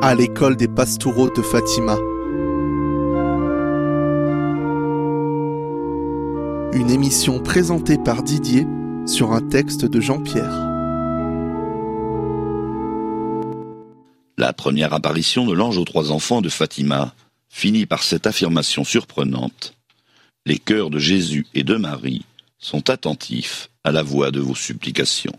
à l'école des Pastoureaux de Fatima. Une émission présentée par Didier sur un texte de Jean-Pierre. La première apparition de l'ange aux 3 enfants de Fatima finit par cette affirmation surprenante : les cœurs de Jésus et de Marie sont attentifs à la voix de vos supplications.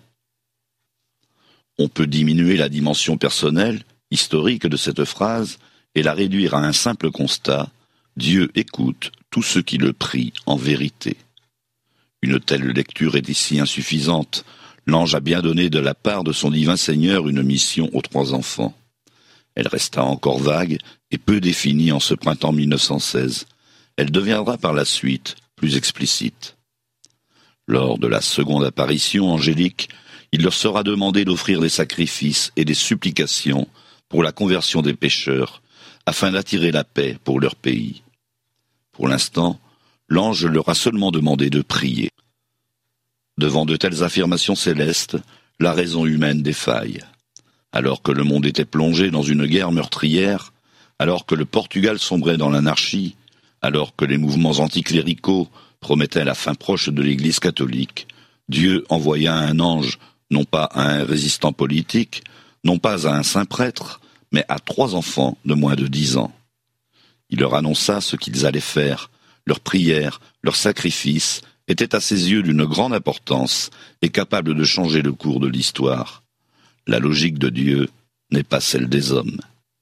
On peut diminuer la dimension personnelle, historique de cette phrase et la réduire à un simple constat : Dieu écoute tous ceux qui le prient en vérité. Une telle lecture est ici insuffisante. L'ange a bien donné de la part de son divin Seigneur une mission aux 3 enfants. Elle resta encore vague et peu définie en ce printemps 1916. Elle deviendra par la suite plus explicite. Lors de la seconde apparition angélique, il leur sera demandé d'offrir des sacrifices et des supplications pour la conversion des pécheurs, afin d'attirer la paix pour leur pays. Pour l'instant, l'ange leur a seulement demandé de prier. Devant de telles affirmations célestes, la raison humaine défaille. Alors que le monde était plongé dans une guerre meurtrière, alors que le Portugal sombrait dans l'anarchie, alors que les mouvements anticléricaux promettaient la fin proche de l'Église catholique, Dieu envoya un ange, non pas à un résistant politique, non pas à un saint prêtre, mais à 3 enfants de moins de 10 ans. Il leur annonça ce qu'ils allaient faire. Leurs prières, leurs sacrifices étaient à ses yeux d'une grande importance et capables de changer le cours de l'histoire. La logique de Dieu n'est pas celle des hommes.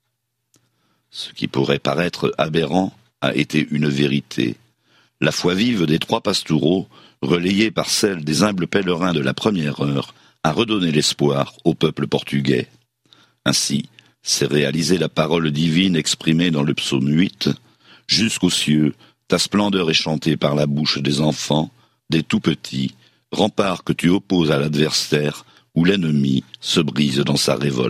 Ce qui pourrait paraître aberrant a été une vérité. La foi vive des 3 pastoureaux, relayée par celle des humbles pèlerins de la première heure, a redonné l'espoir au peuple portugais. Ainsi, s'est réalisée la parole divine exprimée dans le psaume 8 : « Jusqu'aux cieux, ta splendeur est chantée par la bouche des enfants, des tout-petits, rempart que tu opposes à l'adversaire, où l'ennemi se brise dans sa révolte. »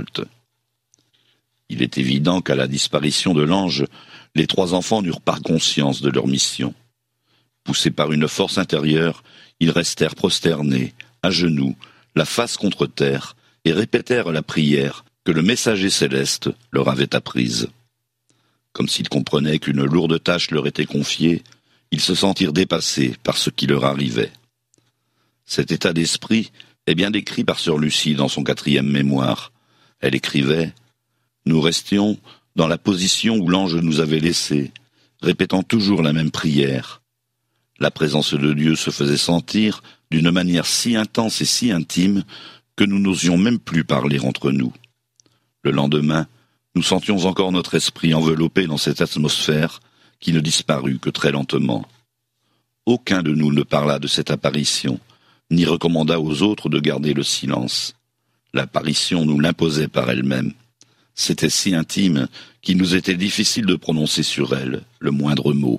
Il est évident qu'à la disparition de l'ange, les 3 enfants n'eurent pas conscience de leur mission. Poussés par une force intérieure, ils restèrent prosternés, à genoux, la face contre terre, et répétèrent la prière que le messager céleste leur avait apprise. Comme s'ils comprenaient qu'une lourde tâche leur était confiée, ils se sentirent dépassés par ce qui leur arrivait. Cet état d'esprit est bien décrit par sœur Lucie dans son 4e mémoire. Elle écrivait : « Nous restions dans la position où l'ange nous avait laissés, répétant toujours la même prière. La présence de Dieu se faisait sentir d'une manière si intense et si intime que nous n'osions même plus parler entre nous. Le lendemain, nous sentions encore notre esprit enveloppé dans cette atmosphère qui ne disparut que très lentement. Aucun de nous ne parla de cette apparition, ni recommanda aux autres de garder le silence. L'apparition nous l'imposait par elle-même. C'était si intime qu'il nous était difficile de prononcer sur elle le moindre mot.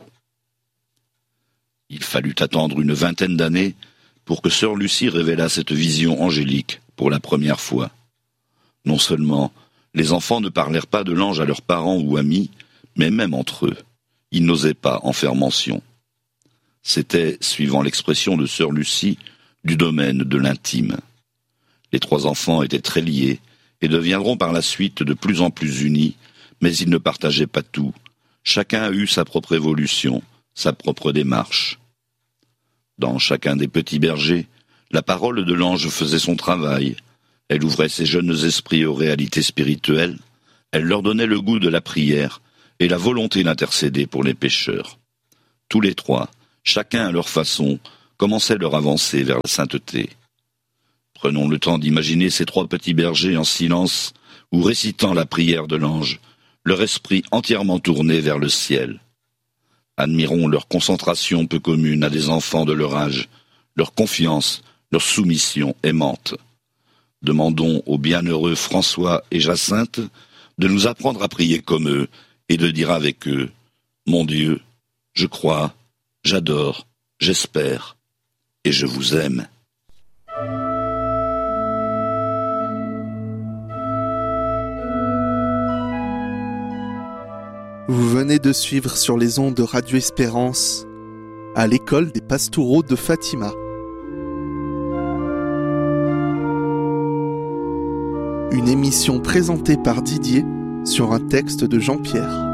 Il fallut attendre une 20aine d'années pour que sœur Lucie révélât cette vision angélique pour la première fois. Non seulement les enfants ne parlèrent pas de l'ange à leurs parents ou amis, mais même entre eux, ils n'osaient pas en faire mention. C'était, suivant l'expression de sœur Lucie, du domaine de l'intime. Les 3 enfants étaient très liés et deviendront par la suite de plus en plus unis, mais ils ne partageaient pas tout. Chacun a eu sa propre évolution, sa propre démarche. Dans chacun des petits bergers, la parole de l'ange faisait son travail. Elle ouvrait ses jeunes esprits aux réalités spirituelles, elle leur donnait le goût de la prière et la volonté d'intercéder pour les pécheurs. Tous les 3, chacun à leur façon, commençaient leur avancée vers la sainteté. Prenons le temps d'imaginer ces 3 petits bergers en silence ou récitant la prière de l'ange, leur esprit entièrement tourné vers le ciel. Admirons leur concentration peu commune à des enfants de leur âge, leur confiance, leur soumission aimante. Demandons aux bienheureux François et Jacinthe de nous apprendre à prier comme eux et de dire avec eux : « Mon Dieu, je crois, j'adore, j'espère et je vous aime. » Vous venez de suivre sur les ondes de Radio Espérance à l'école des Pastoureaux de Fatima. Une émission présentée par Didier sur un texte de Jean-Pierre.